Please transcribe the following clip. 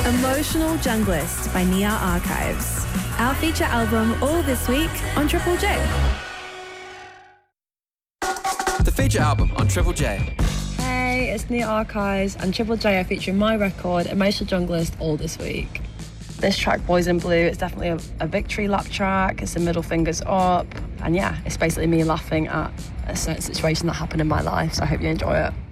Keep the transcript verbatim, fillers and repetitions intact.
Emotional Junglist by Nia Archives. Our feature album all this week on Triple J. The feature album on Triple J. Hey, it's Nia Archives and Triple J are featuring my record, Emotional Junglist, all this week. This track, Boys in Blue, it's definitely a, a victory lap track. It's a middle fingers up. And yeah, it's basically me laughing at a certain situation that happened in my life. So I hope you enjoy it.